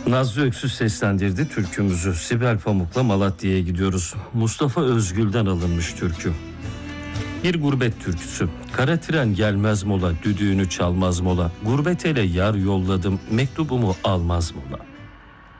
Nazlı Öksüz seslendirdi türkümüzü. Sibel Pamuk'la Malatya'ya gidiyoruz. Mustafa Özgül'den alınmış türkü. Bir gurbet türküsü. Kara tren gelmez mola, düdüğünü çalmaz mola. Gurbet ele yar yolladım, mektubumu almaz mola.